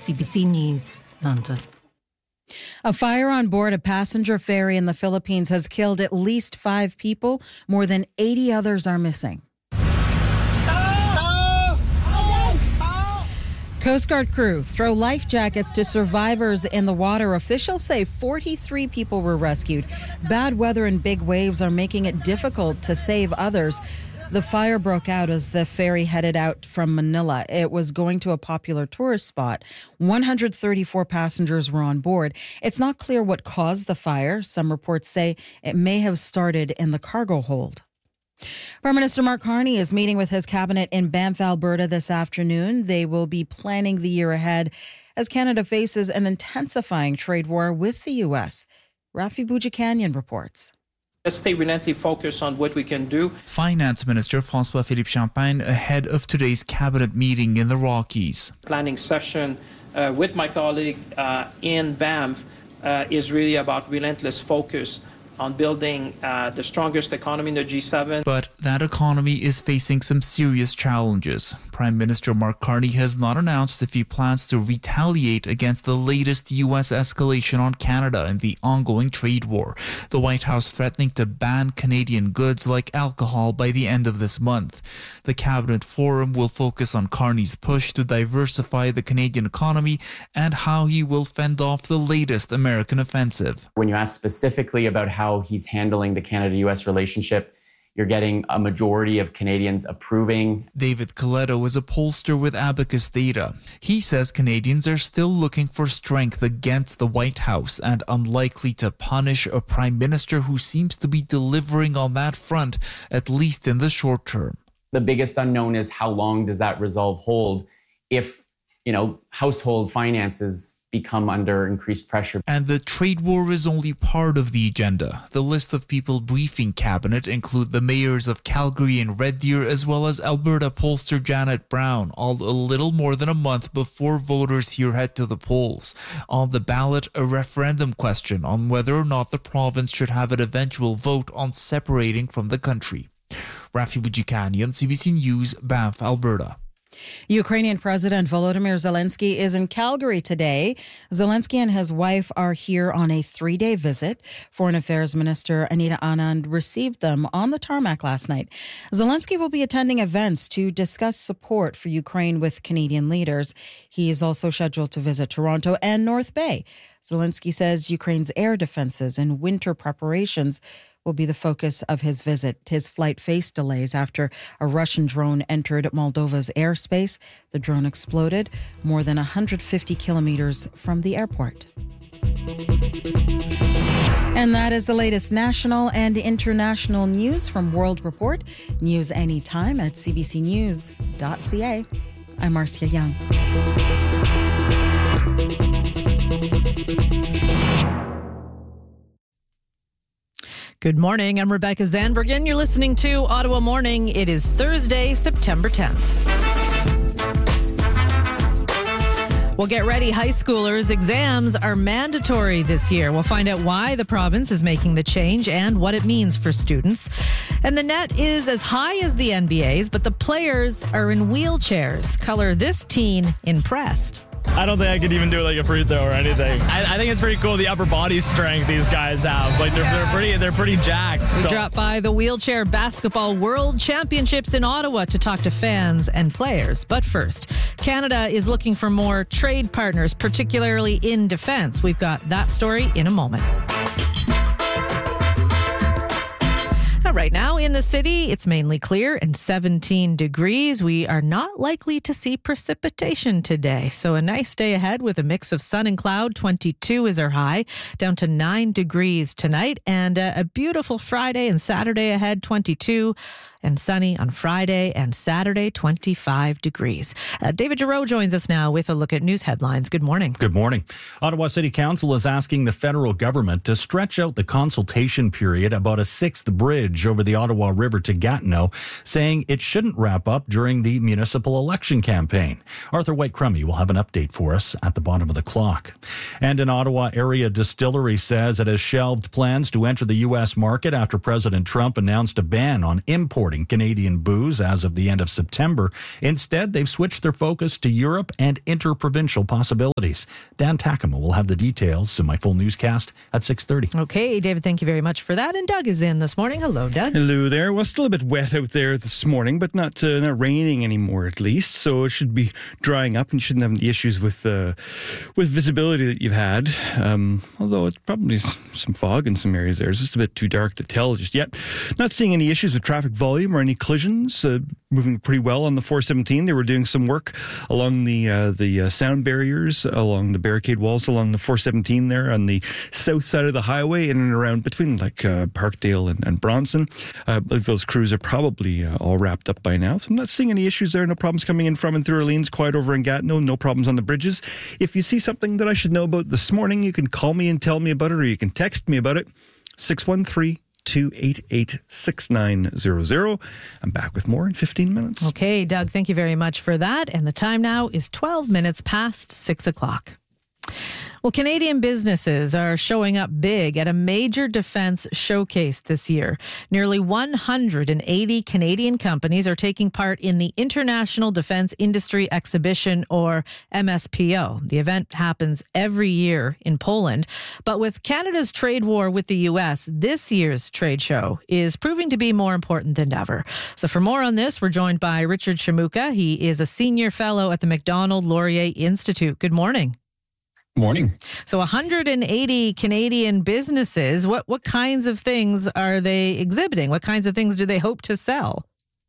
CBC News, London. A fire on board a passenger ferry in the Philippines has killed at least 5 people. More than 80 others are missing. Coast Guard crew throw life jackets to survivors in the water. Officials say 43 people were rescued. Bad weather and big waves are making it difficult to save others. The fire broke out as the ferry headed out from Manila. It was going to a popular tourist spot. 134 passengers were on board. It's not clear what caused the fire. Some reports say it may have started in the cargo hold. Prime Minister Mark Carney is meeting with his cabinet in Banff, Alberta this afternoon. They will be planning the year ahead as Canada faces an intensifying trade war with the U.S. Rafi Boudjikanian reports. Let's stay relentlessly focused on what we can do. Finance Minister François-Philippe Champagne ahead of today's cabinet meeting in the Rockies. Planning session with my colleague in Banff is really about relentless focus on building the strongest economy in the G7. But that economy is facing some serious challenges. Prime Minister Mark Carney has not announced if he plans to retaliate against the latest U.S. escalation on Canada and the ongoing trade war. The White House threatening to ban Canadian goods like alcohol by the end of this month. The Cabinet Forum will focus on Carney's push to diversify the Canadian economy and how he will fend off the latest American offensive. When you ask specifically about how he's handling the Canada-U.S. relationship, you're getting a majority of Canadians approving. David Coletto is a pollster with Abacus Data. He says Canadians are still looking for strength against the White House and unlikely to punish a prime minister who seems to be delivering on that front, at least in the short term. The biggest unknown is how long does that resolve hold if, household finances become under increased pressure. And the trade war is only part of the agenda. The list of people briefing cabinet include the mayors of Calgary and Red Deer, as well as Alberta pollster Janet Brown, all a little more than a month before voters here head to the polls. On the ballot, a referendum question on whether or not the province should have an eventual vote on separating from the country. Rafi Boudjikanian, CBC News, Banff, Alberta. Ukrainian President Volodymyr Zelensky is in Calgary today. Zelensky and his wife are here on a 3-day visit. Foreign Affairs Minister Anita Anand received them on the tarmac last night. Zelensky will be attending events to discuss support for Ukraine with Canadian leaders. He is also scheduled to visit Toronto and North Bay. Zelensky says Ukraine's air defenses and winter preparations will be the focus of his visit. His flight faced delays after a Russian drone entered Moldova's airspace. The drone exploded more than 150 kilometers from the airport. And that is the latest national and international news from World Report. News anytime at cbcnews.ca. I'm Marcia Young. Good morning. I'm Rebecca Zandbergen. You're listening to Ottawa Morning. It is Thursday, September 10th. Well, get ready, high schoolers. Exams are mandatory this year. We'll find out why the province is making the change and what it means for students. And the net is as high as the NBA's, but the players are in wheelchairs. Color this teen impressed. I don't think I could even do like a free throw or anything. I think it's pretty cool the upper body strength these guys have. Like they're pretty jacked. We dropped by the Wheelchair Basketball World Championships in Ottawa to talk to fans and players. But first, Canada is looking for more trade partners, particularly in defense. We've got that story in a moment. Right now in the city, it's mainly clear and 17 degrees. We are not likely to see precipitation today. So a nice day ahead with a mix of sun and cloud. 22 is our high, down to 9 degrees tonight. And a beautiful Friday and Saturday ahead, 22 and sunny on Friday and Saturday, 25 degrees. David Giroux joins us now with a look at news headlines. Good morning. Good morning. Ottawa City Council is asking the federal government to stretch out the consultation period about a sixth bridge over the Ottawa River to Gatineau, saying it shouldn't wrap up during the municipal election campaign. Arthur White-Crummey will have an update for us at the bottom of the clock. And an Ottawa area distillery says it has shelved plans to enter the U.S. market after President Trump announced a ban on importing importing Canadian booze as of the end of September. Instead, they've switched their focus to Europe and interprovincial possibilities. Dan Takema will have the details in my full newscast at 6:30. Okay, David, thank you very much for that. And Doug is in this morning. Hello, Doug. Hello there. Well, still a bit wet out there this morning, but not raining anymore at least. So it should be drying up and you shouldn't have any issues with visibility that you've had. Although it's probably some fog in some areas there. It's just a bit too dark to tell just yet. Not seeing any issues with traffic volume or any collisions. Moving pretty well on the 417. They were doing some work along the sound barriers, along the barricade walls, along the 417 there on the south side of the highway, in and around between Parkdale and Bronson. Those crews are probably all wrapped up by now. So I'm not seeing any issues there. No problems coming in from and through Orleans. Quiet over in Gatineau. No problems on the bridges. If you see something that I should know about this morning, you can call me and tell me about it, or you can text me about it. 613-288-6900. I'm back with more in 15 minutes. Okay, Doug, thank you very much for that. And the time now is 12 minutes past 6 o'clock. Well, Canadian businesses are showing up big at a major defense showcase this year. Nearly 180 Canadian companies are taking part in the International Defense Industry Exhibition, or MSPO. The event happens every year in Poland. But with Canada's trade war with the U.S., this year's trade show is proving to be more important than ever. So for more on this, we're joined by Richard Shamuka. He is a senior fellow at the Macdonald Laurier Institute. Good morning. Morning. So 180 Canadian businesses, what kinds of things are they exhibiting? What kinds of things do they hope to sell?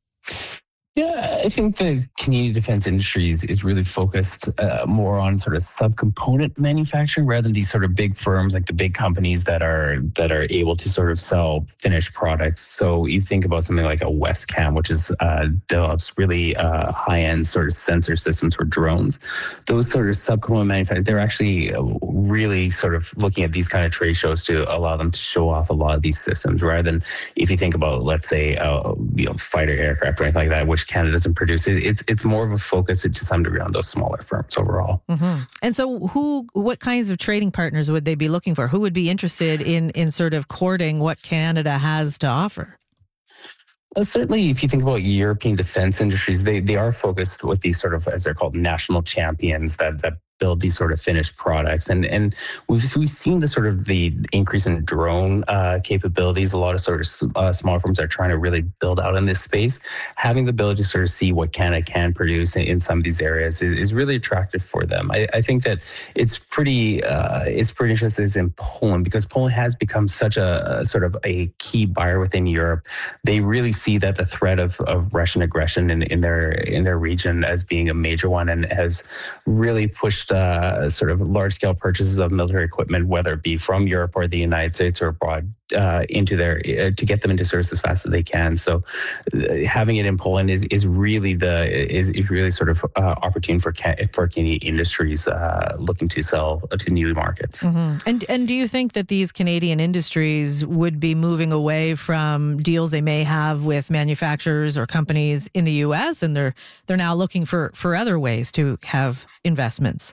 Yeah, I think the Canadian defense industry is really focused more on sort of subcomponent manufacturing rather than these sort of big firms like the big companies that are able to sort of sell finished products. So you think about something like a Westcam, which develops really high-end sort of sensor systems for drones. Those sort of subcomponent manufacturers, they're actually really sort of looking at these kind of trade shows to allow them to show off a lot of these systems, rather than if you think about, let's say, fighter aircraft or anything like that, which Canada doesn't produce. It's more of a focus to some degree on those smaller firms overall. Mm-hmm. And so what kinds of trading partners would they be looking for? Who would be interested in sort of courting what Canada has to offer? Certainly, if you think about European defense industries, they are focused with these sort of, as they're called, national champions that build these sort of finished products. And we've seen the increase in drone capabilities. A lot of sort of smaller firms are trying to really build out in this space. Having the ability to sort of see what Canada can produce in some of these areas is really attractive for them. I think that it's pretty interesting in Poland, because Poland has become such a sort of a key buyer within Europe. They really see that the threat of Russian aggression in their region as being a major one, and has really pushed sort of large-scale purchases of military equipment, whether it be from Europe or the United States or abroad, into to get them into service as fast as they can. So having it in Poland is really sort of opportune for Canadian industries looking to sell to new markets. Mm-hmm. And do you think that these Canadian industries would be moving away from deals they may have with manufacturers or companies in the U.S. and they're now looking for other ways to have investments?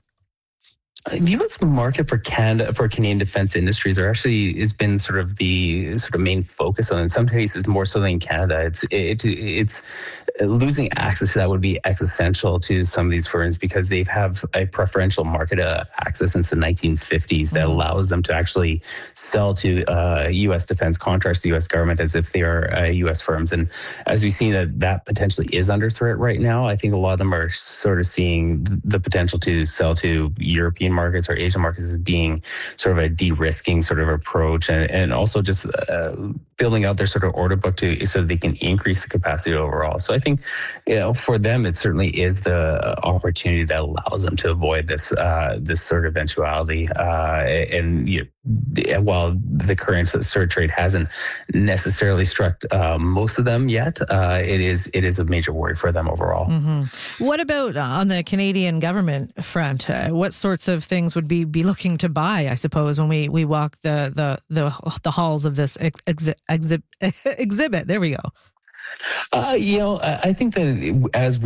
The U.S. market for Canadian defense industries has been sort of the main focus on. In some cases, more so than in Canada, it's losing access to that would be existential to some of these firms, because they have a preferential market access since the 1950s that allows them to actually sell to U.S. defense contracts, the U.S. government, as if they are U.S. firms. And as we've seen that potentially is under threat right now, I think a lot of them are sort of seeing the potential to sell to European markets or Asian markets as being sort of a de-risking sort of approach, and also just building out their sort of order book so that they can increase the capacity overall. So I think, for them, it certainly is the opportunity that allows them to avoid this sort of eventuality. While the current sort of trade hasn't necessarily struck most of them yet, it is a major worry for them overall. Mm-hmm. What about on the Canadian government front? What sorts of things would be looking to buy, I suppose, when we walk the halls of this exhibit? There we go. I think that as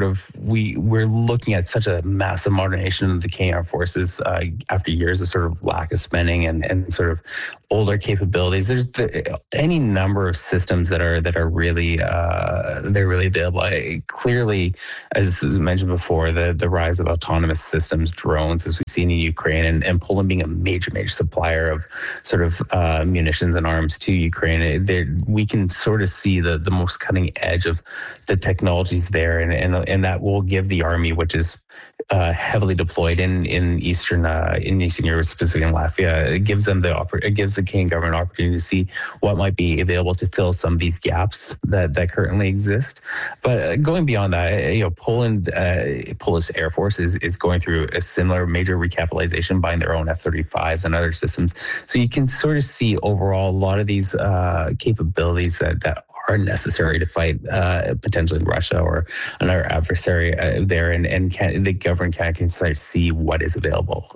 we're looking at such a massive modernization of the Canadian Armed Forces after years of sort of lack of spending and sort of older capabilities, there's any number of systems that are really they're really available. Clearly, as mentioned before, the rise of autonomous systems, drones, as we've seen in Ukraine, and Poland being a major supplier of sort of munitions and arms to Ukraine, we can sort of see the most cutting edge of the technologies there, and that will give the army, which is heavily deployed in Eastern Europe, specifically in Latvia, it gives the Canadian government opportunity to see what might be available to fill some of these gaps that currently exist. But going beyond that, Polish Air Force is going through a similar major recapitalization, buying their own F-35s and other systems. So you can sort of see overall a lot of these capabilities that are necessary to fight potentially Russia or another adversary there, and the government can start to see what is available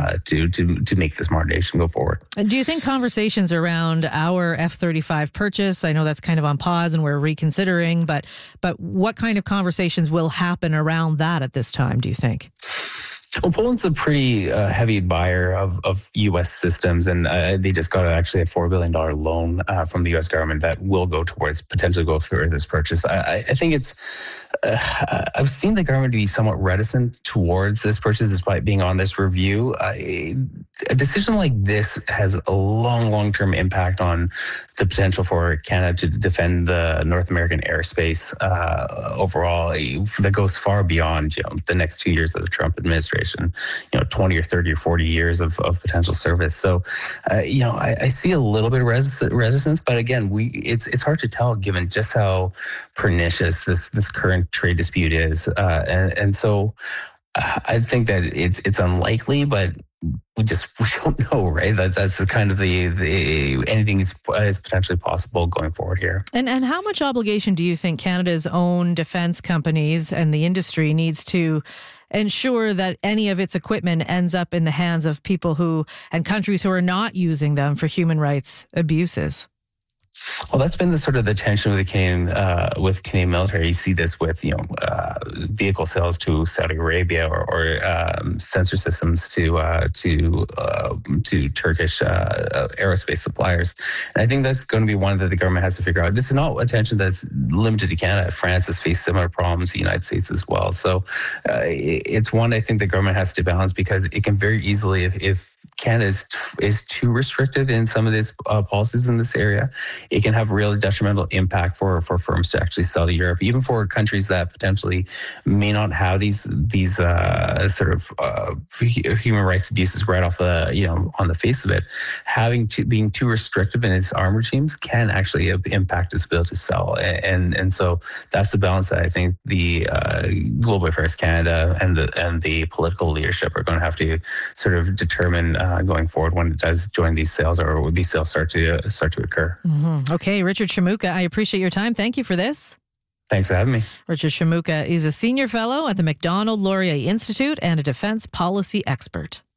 to make this modernization go forward. And do you think conversations around our F-35 purchase, I know that's kind of on pause and we're reconsidering, but what kind of conversations will happen around that at this time, do you think? Well, Poland's a pretty heavy buyer of U.S. systems, and they just got actually a $4 billion loan from the U.S. government that will potentially go through this purchase. I think it's, I've seen the government be somewhat reticent towards this purchase despite being on this review. A decision like this has a long-term impact on the potential for Canada to defend the North American airspace overall. That goes far beyond the next 2 years of the Trump administration. 20 or 30 or 40 years of potential service. So, I see a little bit of resistance, but again, it's hard to tell given just how pernicious this current trade dispute is, and so I think that it's unlikely, but we don't know, right? That's kind of the anything is potentially possible going forward here. And how much obligation do you think Canada's own defense companies and the industry needs to ensure that any of its equipment ends up in the hands of people and countries who are not using them for human rights abuses? Well, that's been the tension with Canadian military. You see this with vehicle sales to Saudi Arabia or sensor systems to Turkish aerospace suppliers. And I think that's going to be one that the government has to figure out. This is not a tension that's limited to Canada. France has faced similar problems, the United States as well. So it's one I think the government has to balance, because it can very easily, if Canada is too restrictive in some of its policies in this area, it can have really detrimental impact for firms to actually sell to Europe, even for countries that potentially may not have these human rights abuses right off on the face of it. Being too restrictive in its arm regimes can actually impact its ability to sell, and so that's the balance that I think the Global Affairs Canada and the political leadership are going to have to sort of determine going forward when it does join these sales, or these sales start to occur. Mm-hmm. Okay, Richard Shimooka, I appreciate your time. Thank you for this. Thanks for having me. Richard Shimooka is a senior fellow at the Macdonald-Laurier Institute and a defense policy expert.